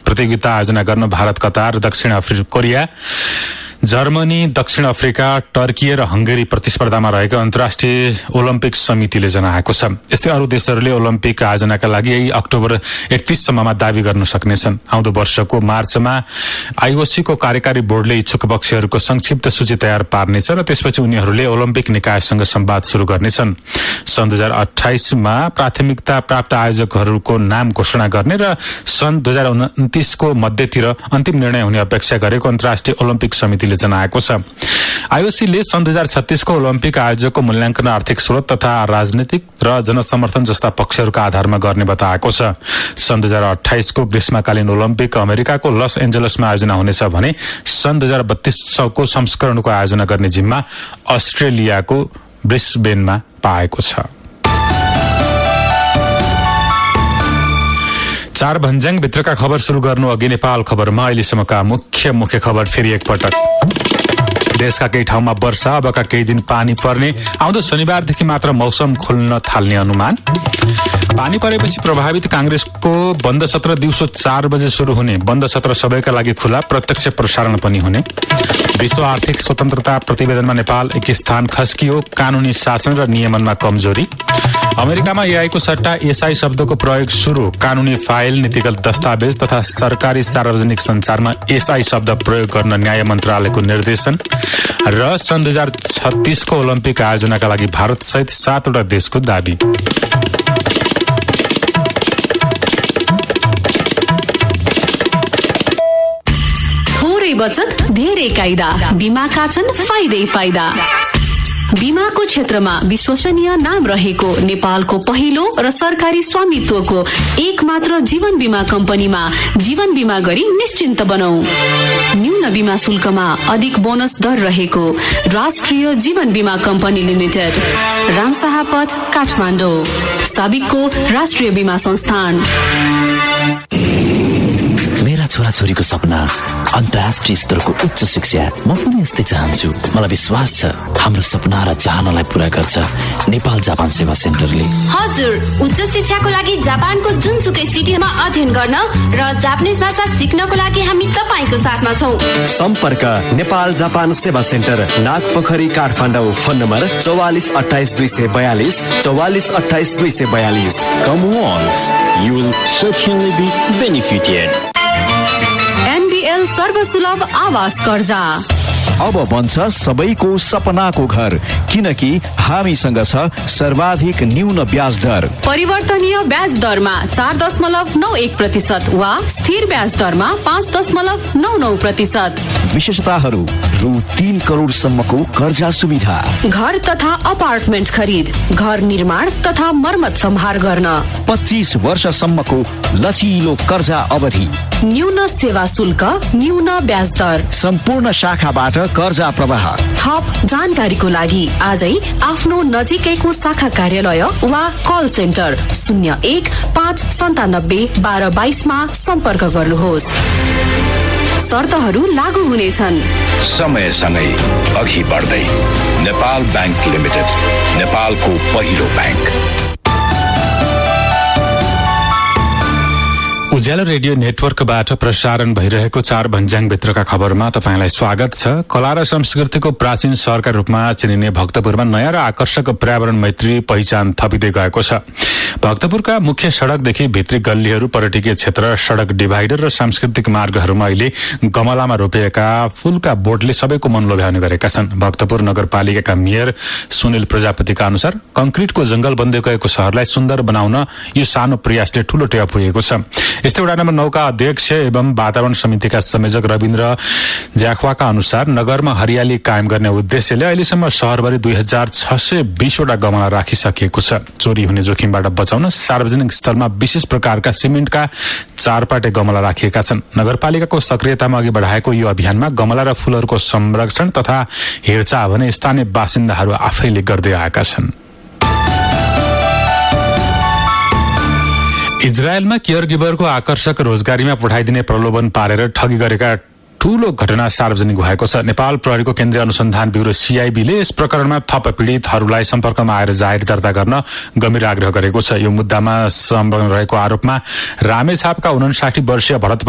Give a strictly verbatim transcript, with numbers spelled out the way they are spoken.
प्रतियोगिता आयोजना गर्न भारत, कतार, दक्षिण अफ्रिका, कोरिया, जर्मनी, दक्षिण अफ्रिका, टर्की र हंगेरी प्रतिस्पर्धामा रहेको अन्तर्राष्ट्रिय ओलम्पिक समितिले जनाएको छ। यस्तै अरू देशहरूले ओलम्पिक आयोजनाका लागि यही अक्टोबर एकतीस सम्ममा दावी गर्न सक्नेछन्। आउँदो वर्षको मार्चमा आईओसीको कार्यकारी बोर्डले इच्छुक पक्षहरूको संक्षिप्त सूची तयार पार्नेछ र त्यसपछि उनीहरूले ओलम्पिक निकायसँग संवाद शुरू गर्नेछन्। सन् दुई हजार अठाइसमा प्राथमिकता प्राप्त आयोजकहरूको नाम घोषणा गर्ने र सन् दुई हजार उन्तिसको मध्यतिर अन्तिम निर्णय हुने अपेक्षा गरेको अन्तर्राष्ट्रिय ओलम्पिक समितिले जनाएको छ। आईओसीले सन् दुई हजार छत्तीसको ओलम्पिक आयोजकको मूल्याङ्कन आर्थिक स्रोत तथा राजनीतिक र जनसमर्थन जस्ता पक्षहरूका आधारमा गर्ने बताएको छ। सन् दुई हजार अठाइसको ग्रीष्मकालीन ओलम्पिक अमेरिकाको लस एन्जलसमा आयोजना हुनेछ भने सन् दुई हजार बत्तीसको संस्करणको आयोजना गर्ने जिम्मा अस्ट्रेलियाको ब्रिस्बेनमा पाएको छ। चार भन्ज्याङ भित्रका खबर शुरू गर्नु अघि नेपाल खबरमा अहिलेसम्मका मुख्य मुख्य खबर फेरि एकपटक। देशका केही ठाउँमा वर्षा, अबका केही दिन पानी पर्ने, आउँदो शनिबारदेखि मात्र मौसम खुल्न थाल्ने अनुमान। पानी परेपछि प्रभावित कांग्रेसको बन्द सत्र दिउँसो चार बजे शुरू हुने, बन्द सत्र सबैका लागि खुला, प्रत्यक्ष प्रसारण पनि हुने। विश्व आर्थिक स्वतन्त्रता प्रतिवेदनमा नेपाल एक स्थान खस्कियो, कानूनी शासन र नियमनमा कमजोरी। अमेरिकामा एआईको सट्टा एसआई शब्दको प्रयोग शुरू, कानूनी फाइल, नीतिगत दस्तावेज तथा सरकारी सार्वजनिक सञ्चारमा एसआई शब्द प्रयोग गर्न न्याय मन्त्रालयको निर्देशन। र सन् दुई हजार छत्तीसको ओलम्पिक आयोजनाका लागि भारत सहित सातवटा देशको दावी। थोरै बचत धेरै कायदा, बीमाका छन् फाइदै फाइदा। बीमाको क्षेत्रमा विश्वसनीय नाम रहेको नेपालको पहिलो र सरकारी स्वामित्वको एक मात्र जीवन बीमा कम्पनीमा जीवन बीमा गरी निश्चिन्त बनौ। न्यून बीमा शुल्कमा अधिक बोनस दर रहेको राष्ट्रिय जीवन बीमा कम्पनी लिमिटेड, रामशाहपथ, काठमाडौँ। साबिकको राष्ट्रिय बीमा संस्थान। मेरा छोराछोरीको सपना अन्तर्राष्ट्रिय स्तरको उच्च शिक्षा, म पनि यस्तै चाहन्छु। मलाई विश्वास छ हाम्रो सपना र चाहनालाई पूरा गर्छ नेपाल जापान सेवा सेन्टरले। हजुर, उच्च शिक्षाको लागि जापानको जुनसुकै सिटीमा अध्ययन गर्न र जापानिज भाषा सिक्नको लागि हामी तपाईको साथमा छौं। सम्पर्क नेपाल जापान सेवा centre, Nagpokhari, Kathmandu. Phone number चौवालिस अठाइस दुई सय बयालिस, चौवालिस अठाइस दुई सय बयालिस। Come once, you will certainly be benefited. NBL सर्वसुलभ आवास कर्जा अब बन्छ सबैको सपनाको घर, किनकि हामीसँग छ सर्वाधिक न्यून ब्याज दर। परिवर्तनीय ब्याज दरमा चार दशमलव नौ एक प्रतिशत वा स्थिर ब्याज दरमा पाँच दशमलव नौ नौ प्रतिशत। विशेषताहरू: रु तीन करोडसम्मको कर्जा सुविधा, घर तथा अपार्टमेन्ट खरिद, घर निर्माण तथा मर्मत सम्हार गर्न, पच्चीस वर्षसम्मको लचिलो कर्जा अवधि, न्यून सेवा शुल्क, न्यून ब्याज दर, सम्पूर्ण शाखाबाट कर्जा प्रवाह। थप जानकारीको लागि आजै आफ्नो नजिकैको शाखा कार्यालय वा कल सेन्टर शून्य एक पाँच सन्तानब्बे बाह्र बाइसमा सम्पर्क गर्नुहोस्। शर्तहरू लागू हुनेछन्। समयसँगै अघि बढ्दै नेपाल बैंक लिमिटेड, नेपालको पहिलो बैंक। उज्यालो रेडियो नेटवर्कबाट प्रसारण भइरहेको चार भन्ज्याङ भित्रका खबरमा तपाईंलाई स्वागत छ। कला र संस्कृतिको प्राचीन शहरका रूपमा चिनिने भक्तपुरमा नयाँ र आकर्षक पर्यावरण मैत्री पहिचान थपिँदै गएको छ। भक्तपुरका मुख्य सड़कदेखि भित्री गल्लीहरू, पर्यटकीय क्षेत्र, सड़क डिभाइडर र सांस्कृतिक मार्गहरूमा अहिले गमलामा रोपिएका फूलका बोटले सबैको मन लोभ्याउने गरेका छन्। भक्तपुर नगरपालिकाका मेयर सुनिल प्रजापतिका अनुसार कंक्रिटको जंगल बन्दै गएको शहरलाई सुन्दर बनाउन यो सानो प्रयासले ठूलो टेवा पुगेको छ। यस्तै वडा नम्बर नौका अध्यक्ष एवं वातावरण समितिका संयोजक रविन्द्र ज्याख्वाका अनुसार नगरमा हरियाली कायम गर्ने उद्देश्यले अहिलेसम्म शहरभरि दुई हजार छ सय बीसवटा गमला राखिसकिएको छ। चोरी हुने जोखिमबाट बचाउन सार्वजनिक स्थलमा विशेष प्रकारका सिमेन्टका चारपाटे गमला राखिएका छन्। नगरपालिकाको सक्रियतामा अघि बढाएको यो अभियानमा गमला र फूलहरूको संरक्षण तथा हेरचाह भने स्थानीय बासिन्दाहरू आफैले गर्दै आएका छन्। इजरायलमा केयर गिभरको आकर्षक रोजगारीमा पठाइदिने प्रलोभन पारेर ठगी गरेका ठूलो घटना सार्वजनिक भएको छ। नेपाल प्रहरीको केन्द्रीय अनुसन्धान ब्यूरो सीआईबीले यस प्रकरणमा थप पीड़ितहरूलाई सम्पर्कमा आएर जाहेर दर्ता गर्न गम्भीर आग्रह गरेको छ। यो मुद्दामा संलग्न रहेको आरोपमा रामेछापका उनन्साठी वर्षीय भरत